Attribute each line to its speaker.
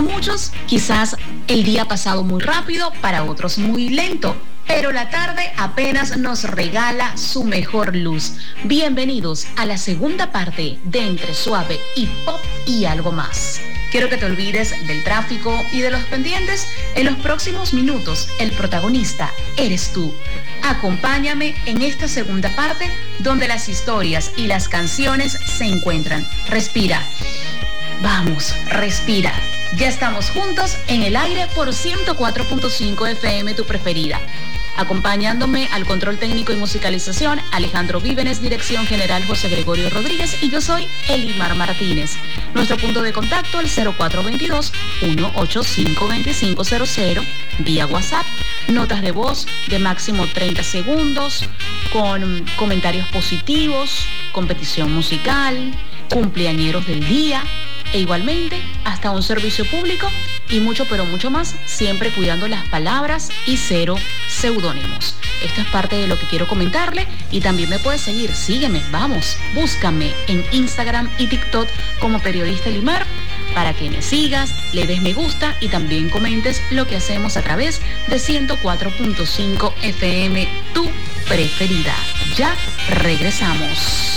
Speaker 1: muchos, quizás el día ha pasado muy rápido, para otros muy lento, pero la tarde apenas nos regala su mejor luz. Bienvenidos a la segunda parte de Entre Suave y Pop y algo más. Quiero que te olvides del tráfico y de los pendientes. En los próximos minutos, el protagonista eres tú. Acompáñame en esta segunda parte donde las historias y las canciones se encuentran. Respira. Vamos, respira. Ya estamos juntos en el aire por 104.5 FM, tu preferida. Acompañándome al control técnico y musicalización, Alejandro Vívenes, dirección general José Gregorio Rodríguez, y yo soy Elimar Martínez. Nuestro punto de contacto, el 0422-185-2500, vía WhatsApp, notas de voz de máximo 30 segundos, con comentarios positivos, competición musical, cumpleañeros del día, e igualmente hasta un servicio público y mucho, pero mucho más, siempre cuidando las palabras y cero seudónimos. Esto es parte de lo que quiero comentarle y también me puedes seguir, sígueme, vamos, búscame en Instagram y TikTok como Periodista Elimar para que me sigas, le des me gusta y también comentes lo que hacemos a través de 104.5 FM, tu preferida. Ya regresamos.